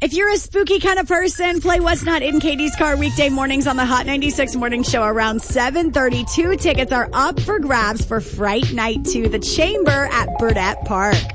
If you're a spooky kind of person, play What's Not in Katie's Car weekday mornings on the Hot 96 Morning Show around 7:32. Tickets are up for grabs for Fright Night to the Chamber at Burdett Park.